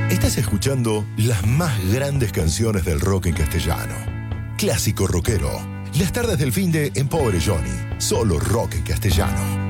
Estás escuchando las más grandes canciones del rock en castellano. Clásico rockero. Las tardes del finde en Pobre Johnny. Solo rock en castellano.